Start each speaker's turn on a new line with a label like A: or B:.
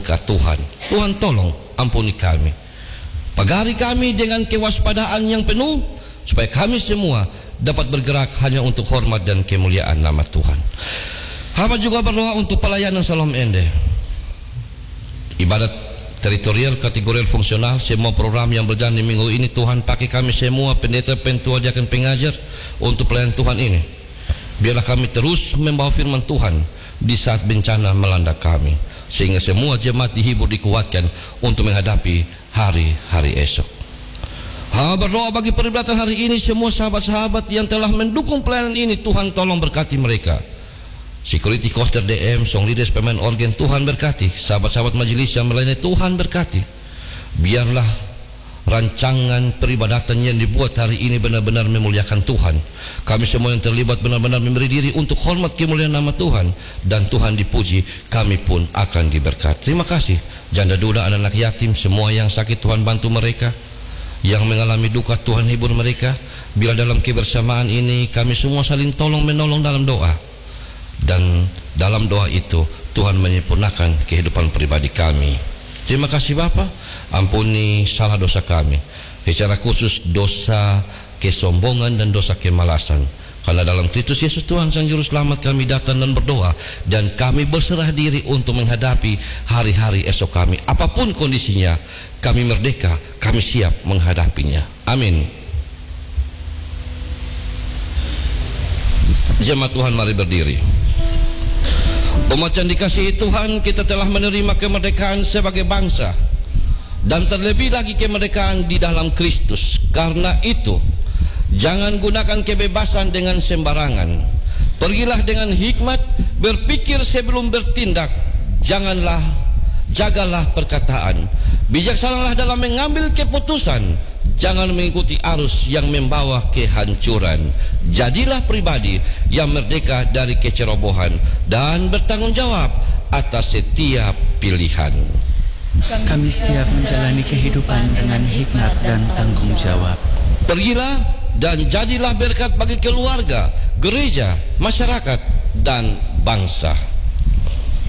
A: berkat Tuhan. Tuhan tolong ampuni kami, pagari kami dengan kewaspadaan yang penuh, supaya kami semua dapat bergerak hanya untuk hormat dan kemuliaan nama Tuhan. Hamba juga berdoa untuk pelayanan Salam Ende, ibadat teritorial, kategorial, fungsional, semua program yang berjalan di minggu ini. Tuhan pakai kami semua, pendeta, pentua, diakan, pengajar, untuk pelayanan Tuhan ini. Biarlah kami terus membawa firman Tuhan di saat bencana melanda kami, sehingga semua jemaat dihibur, dikuatkan untuk menghadapi hari-hari esok. Hamba berdoa bagi peribadatan hari ini, semua sahabat-sahabat yang telah mendukung pelayanan ini, Tuhan tolong berkati mereka. Security Koster DM, song leaders, pemain organ, Tuhan berkati. Sahabat-sahabat majelis yang melayani, Tuhan berkati. Biarlah rancangan peribadatan yang dibuat hari ini benar-benar memuliakan Tuhan. Kami semua yang terlibat benar-benar memberi diri untuk hormat kemuliaan nama Tuhan, dan Tuhan dipuji, kami pun akan diberkati. Terima kasih janda duda, anak-anak yatim, semua yang sakit Tuhan bantu mereka, yang mengalami duka Tuhan hibur mereka. Bila dalam kebersamaan ini kami semua saling tolong menolong dalam doa, dan dalam doa itu Tuhan menyempurnakan kehidupan pribadi kami. Terima kasih Bapa, ampuni salah dosa kami, secara khusus dosa kesombongan dan dosa kemalasan. Karena dalam Kristus Yesus Tuhan Sang Juru Selamat kami datang dan berdoa, dan kami berserah diri untuk menghadapi hari-hari esok kami. Apapun kondisinya, kami merdeka, kami siap menghadapinya. Amin. Jemaat Tuhan, mari berdiri. Umat yang dikasihi Tuhan, kita telah menerima kemerdekaan sebagai bangsa, dan terlebih lagi kemerdekaan di dalam Kristus. Karena itu, jangan gunakan kebebasan dengan sembarangan. Pergilah dengan hikmat, berpikir sebelum bertindak. Jagalah perkataan. Bijaksanalah dalam mengambil keputusan. Jangan mengikuti arus yang membawa kehancuran. Jadilah pribadi yang merdeka dari kecerobohan dan bertanggung jawab atas setiap pilihan.
B: Kami siap menjalani kehidupan dengan hikmat dan tanggung jawab.
A: Pergilah dan jadilah berkat bagi keluarga, gereja, masyarakat, dan bangsa.